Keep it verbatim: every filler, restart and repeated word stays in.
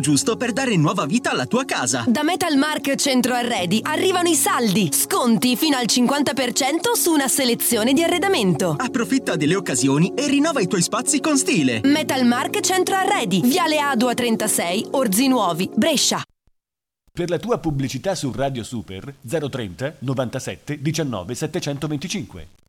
giusto per dare nuova vita alla tua casa. Da Metalmark Centro Arredi arrivano i saldi, sconti fino al cinquanta per cento su una selezione di arredamento. Approfitta delle occasioni e rinnova i tuoi spazi con stile. Metalmark Centro Arredi, Viale Adua trentasei, Orzinuovi, Brescia. Per la tua pubblicità su Radio Super zero trenta novantasette diciannove settecentoventicinque.